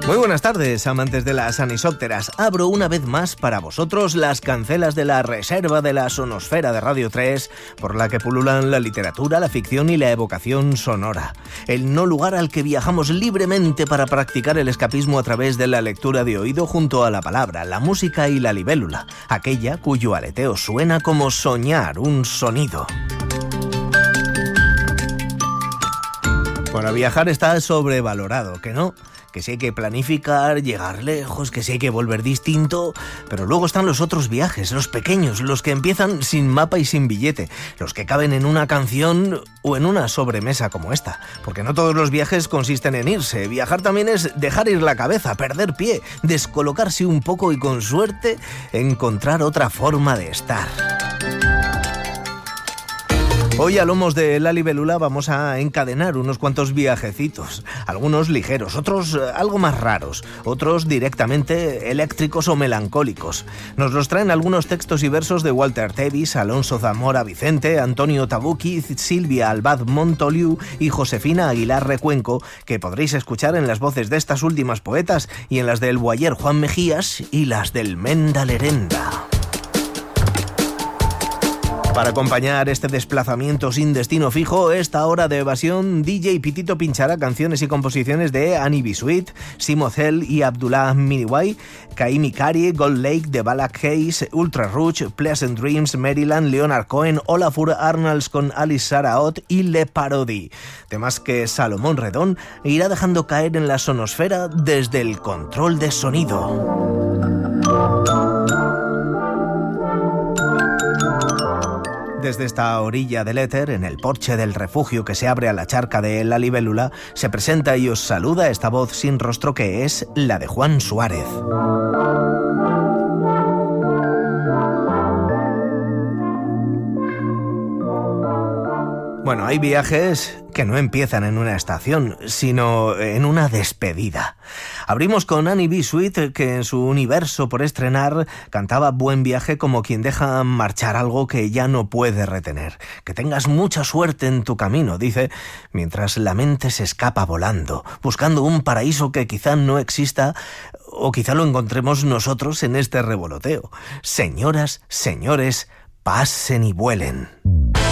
Muy buenas tardes, amantes de las anisópteras. Abro una vez más para vosotros las cancelas de la reserva de la sonosfera de Radio 3, por la que pululan la literatura, la ficción y la evocación sonora. El no lugar al que viajamos libremente para practicar el escapismo a través de la lectura de oído junto a la palabra, la música y la libélula, aquella cuyo aleteo suena como soñar un sonido. Bueno, viajar está sobrevalorado, ¿que no? Que sí hay que planificar, llegar lejos, que sí hay que volver distinto, pero luego están los otros viajes, los pequeños, los que empiezan sin mapa y sin billete, los que caben en una canción o en una sobremesa como esta, porque no todos los viajes consisten en irse. Viajar también es dejar ir la cabeza, perder pie, descolocarse un poco y con suerte encontrar otra forma de estar. Hoy a lomos de la libélula vamos a encadenar unos cuantos viajecitos, algunos ligeros, otros algo más raros, otros directamente eléctricos o melancólicos. Nos los traen algunos textos y versos de Walter Tevis, Alonso Zamora Vicente, Antonio Tabucchi, Silvia Albaz Montoliu y Josefina Aguilar Recuenco, que podréis escuchar en las voces de estas últimas poetas y en las del Boyer Juan Mejías y las del Menda Lerenda. Para acompañar este desplazamiento sin destino fijo, esta hora de evasión, DJ Pitito pinchará canciones y composiciones de Annie B. Sweet, Simo Zell y Abdullah Miniway, Kaimi Kari, Gold Lake, The Balak Hayes, Ultra Rouge, Pleasant Dreams, Maryland, Leonard Cohen, Olafur Arnalds con Alice Saraot y Le Parody. Temas que Salomón Redón irá dejando caer en la sonosfera desde el control de sonido. Desde esta orilla del éter, en el porche del refugio que se abre a la charca de la libélula, se presenta y os saluda esta voz sin rostro que es la de Juan Suárez. Bueno, hay viajes que no empiezan en una estación, sino en una despedida. Abrimos con Annie B. Sweet, que en su universo por estrenar cantaba Buen viaje como quien deja marchar algo que ya no puede retener. Que tengas mucha suerte en tu camino, dice, mientras la mente se escapa volando, buscando un paraíso que quizá no exista o quizá lo encontremos nosotros en este revoloteo. Señoras, señores, pasen y vuelen.